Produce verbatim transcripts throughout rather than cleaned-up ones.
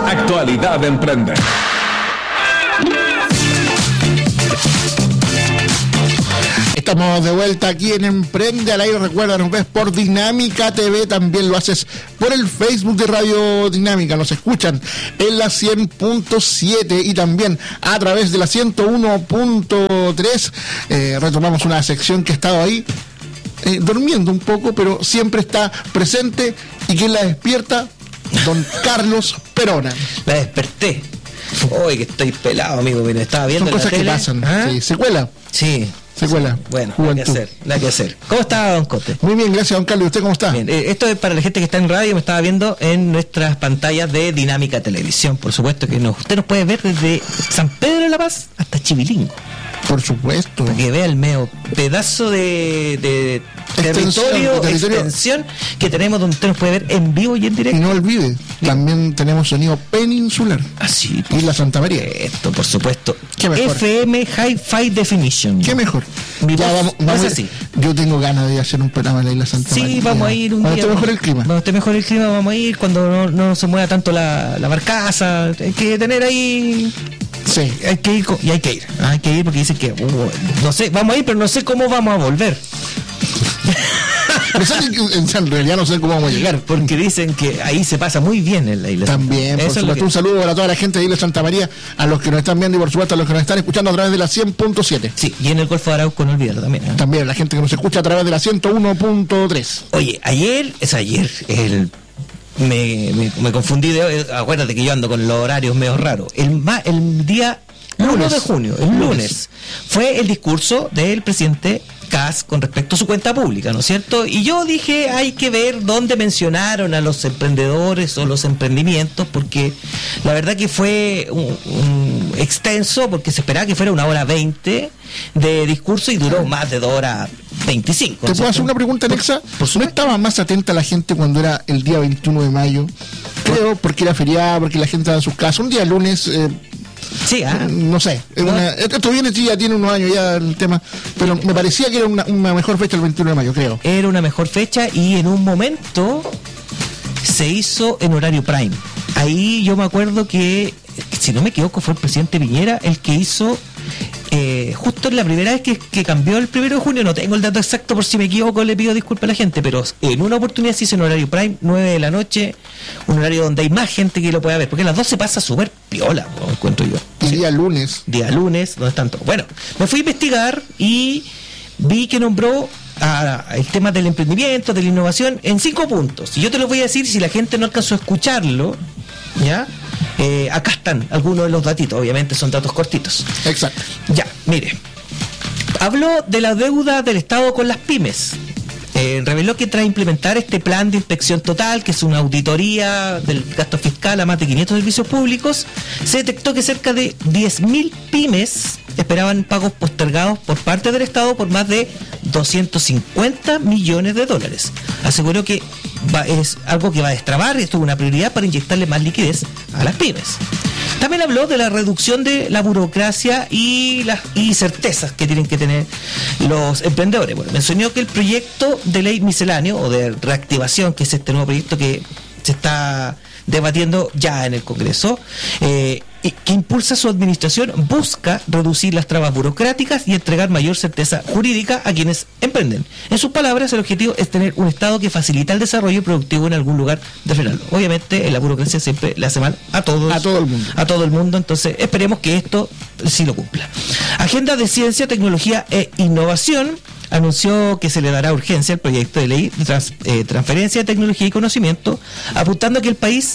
Actualidad Emprende. Estamos de vuelta aquí en Emprende al Aire. Recuerda, nos ves por Dinámica T V, también lo haces por el Facebook de Radio Dinámica. Nos escuchan en la cien punto siete y también a través de la ciento uno punto tres. Eh, retomamos una sección que ha estado ahí eh, durmiendo un poco, pero siempre está presente. ¿Y quién la despierta? Don Carlos Perona. La desperté. Hoy que estoy pelado, amigo. Mira, estaba viendo Son cosas la que tele. pasan. ¿Ah? Sí, secuela. Sí. Secuela. Bueno, Juventud. nada que hacer, nada que hacer. ¿Cómo está, don Cote? Muy bien, gracias, don Carlos. ¿Y usted cómo está? Bien, eh, esto es para la gente que está en radio, me estaba viendo en nuestras pantallas de Dinámica Televisión. Por supuesto que nos, usted nos puede ver desde San Pedro de la Paz hasta Chivilingo. Por supuesto. Para que vea el medio pedazo de, de Extensión, territorio, de territorio. extensión que tenemos, donde usted nos puede ver en vivo y en Y directo. no olvide, también tenemos sonido peninsular. Así, Y la Santa María. esto, por supuesto. Qué mejor. F M Hi-Fi Definition. ¿Qué mejor? Mi Ya voz vamos, no vamos es a- así. Yo tengo ganas de hacer un programa en la Isla Santa Sí, María. vamos a ir un Cuando día. esté mejor el clima. Cuando esté mejor el clima, vamos a ir. Cuando no, no se mueva tanto la, la barcaza. Hay que tener ahí. Sí. Hay que ir co- y hay que ir. Hay que ir porque dicen que. uh, no sé, vamos a ir, pero no sé cómo vamos a volver. Pero ¿saben que en en realidad no sé cómo vamos a llegar. Porque dicen que ahí se pasa muy bien en la isla. También, por Eso es lo supuesto, que- un saludo para toda la gente de Isla Santa María, a los que nos están viendo y por supuesto a los que nos están escuchando a través de la cien punto siete. Sí, y en el Golfo de Arauco no olvidarlo también. ¿eh? También la gente que nos escucha a través de la ciento uno punto tres. Oye, ayer, es ayer, el, me, me, me confundí de. Acuérdate que yo ando con los horarios medio raros. El, ma- el día uno Lunes. de junio, el Lunes. lunes, fue el discurso del presidente Kast con respecto a su cuenta pública, ¿no es cierto? Y yo dije, hay que ver dónde mencionaron a los emprendedores o los emprendimientos, porque la verdad que fue un, un extenso, porque se esperaba que fuera una hora veinte de discurso y duró más de dos horas veinticinco. ¿Te puedo hacer una pregunta, Alexa? ¿No estaba más atenta la gente cuando era el día veintiuno de mayo? Creo, porque era feriado, porque la gente estaba en sus casas. Un día lunes, eh, Sí, ah. no sé. es ¿No? una- esto viene, sí, ya tiene unos años ya el tema, pero me parecía que era una, una mejor fecha el veintiuno de mayo, creo. Era una mejor fecha y en un momento se hizo en horario prime. Ahí yo me acuerdo que, si no me equivoco, fue el presidente Piñera el que hizo, eh, justo en la primera vez que, que cambió el primero de junio, no tengo el dato exacto, por si me equivoco le pido disculpas a la gente, pero en una oportunidad se hizo en horario prime, nueve de la noche, un horario donde hay más gente que lo pueda ver, porque a las dos se pasa súper piola, ¿no? Encuentro yo. Y día lunes. Día lunes, donde están todos. Bueno, me fui a investigar y vi que nombró a, a el tema del emprendimiento, de la innovación, en cinco puntos. Y yo te lo voy a decir, si la gente no alcanzó a escucharlo, ¿ya? Eh, acá están algunos de los datitos, obviamente son datos cortitos. Exacto. Ya, mire. Habló de la deuda del Estado con las pymes. Eh, reveló que tras implementar este plan de inspección total, que es una auditoría del gasto fiscal a más de quinientos servicios públicos, se detectó que cerca de diez mil pymes esperaban pagos postergados por parte del Estado por más de doscientos cincuenta millones de dólares. Aseguró que va- es algo que va a destrabar, esto es una prioridad para inyectarle más liquidez a las pymes. También habló de la reducción de la burocracia y las y certezas que tienen que tener los emprendedores. Bueno, mencionó que el proyecto de ley misceláneo o de reactivación, que es este nuevo proyecto que se está debatiendo ya en el Congreso, eh, y que impulsa su administración, busca reducir las trabas burocráticas y entregar mayor certeza jurídica a quienes emprenden. En sus palabras, el objetivo es tener un Estado que facilita el desarrollo productivo en algún lugar de frenarlo. Obviamente, la burocracia siempre le hace mal a todos. A todo el mundo. A todo el mundo, entonces esperemos que esto sí lo cumpla. Agenda de Ciencia, Tecnología e Innovación anunció que se le dará urgencia al proyecto de ley de trans- eh, transferencia de tecnología y conocimiento, apuntando a que el país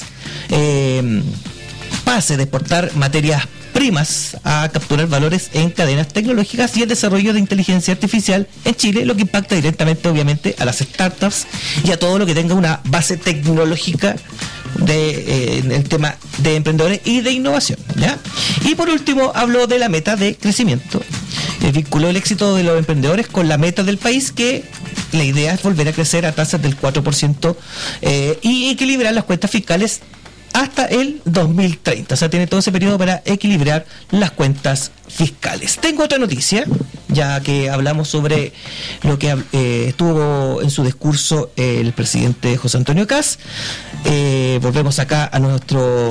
eh, pase de exportar materias primas a capturar valores en cadenas tecnológicas y el desarrollo de inteligencia artificial en Chile, lo que impacta directamente obviamente a las startups y a todo lo que tenga una base tecnológica de, eh, en el tema de emprendedores y de innovación, ¿ya? Y por último habló de la meta de crecimiento. Eh, vinculó el éxito de los emprendedores con la meta del país, que la idea es volver a crecer a tasas del cuatro por ciento eh, y equilibrar las cuentas fiscales hasta el dos mil treinta. O sea, tiene todo ese periodo para equilibrar las cuentas fiscales. Tengo otra noticia, ya que hablamos sobre lo que eh, estuvo en su discurso el presidente José Antonio Kast. Eh, volvemos acá a nuestro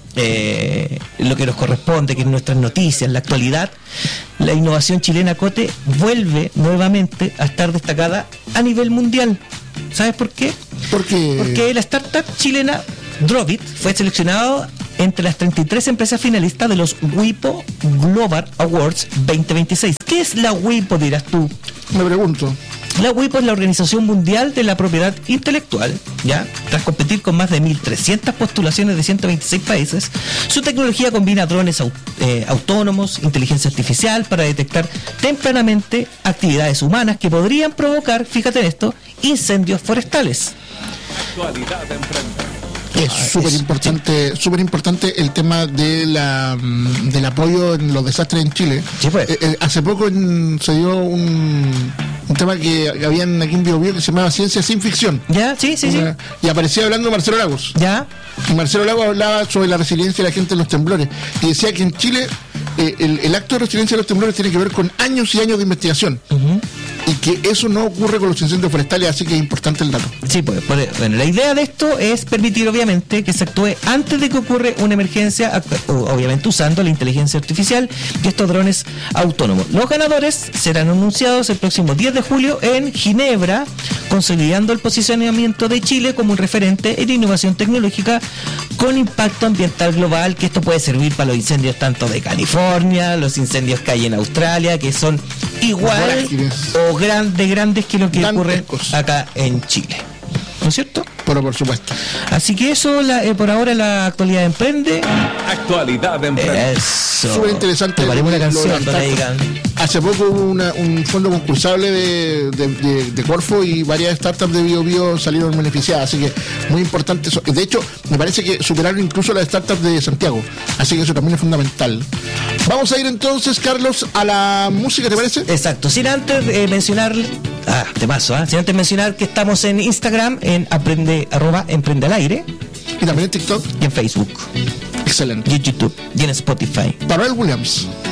eh, lo que nos corresponde, que es nuestras noticias, la actualidad, la innovación chilena Cote vuelve nuevamente a estar destacada a nivel mundial. ¿Sabes por qué? Porque, Porque la startup chilena Drovit fue seleccionado entre las treinta y tres empresas finalistas de los WIPO Global Awards veinte veintiséis. ¿Qué es la WIPO, dirás tú? me pregunto. La WIPO es la Organización Mundial de la Propiedad Intelectual, ¿ya? Tras competir con más de mil trescientas postulaciones de ciento veintiséis países, su tecnología combina drones au- eh, autónomos, inteligencia artificial para detectar tempranamente actividades humanas que podrían provocar, fíjate en esto, incendios forestales. Actualidad Emprende. Es súper importante, súper importante el tema de la mm, del apoyo en los desastres en Chile. Sí, pues. Eh, eh, hace poco en- se dio un, un tema que habían aquí en Bio Bio que se llamaba Ciencia sin Ficción. ¿Ya? Sí, sí, sí. Una- Y aparecía hablando Marcelo Lagos. ¿Ya? Y Marcelo Lagos hablaba sobre la resiliencia de la gente en los temblores. Y decía que en Chile eh, el, el acto de resiliencia de los temblores tiene que ver con años y años de investigación. Ujú. Y que eso no ocurre con los incendios forestales, así que es importante el dato. Sí, pues, pues, bueno, la idea de esto es permitir obviamente que se actúe antes de que ocurre una emergencia, act- o- obviamente usando la inteligencia artificial y estos drones autónomos. Los ganadores serán anunciados el próximo diez de julio en Ginebra, consolidando el posicionamiento de Chile como un referente en innovación tecnológica con impacto ambiental global, que esto puede servir para los incendios tanto de California, los incendios que hay en Australia, que son igual Vorágines. o gran, de grandes que lo que ocurre Dantescos. acá en Chile. ¿No es cierto? Pero por supuesto. Así que eso, la, eh, por ahora, la actualidad emprende. Actualidad Emprende. Eso. Súper interesante. Preparemos una lo de canción, las don startups. Eigan. Hace poco hubo una- un fondo concursable de, de, de- de Corfo y varias startups de Bio Bio salieron beneficiadas, así que muy importante eso. De hecho, me parece que superaron incluso las startups de Santiago, así que eso también es fundamental. Vamos a ir entonces, Carlos, a la música, ¿te parece? Exacto. Sin antes eh, mencionar. Ah, te paso, ¿ah? Sin antes mencionar que estamos en Instagram, en aprende, arroba emprende al aire, Y también en TikTok. y en Facebook, Excelente. y en YouTube, y en Spotify. Pharrell Williams.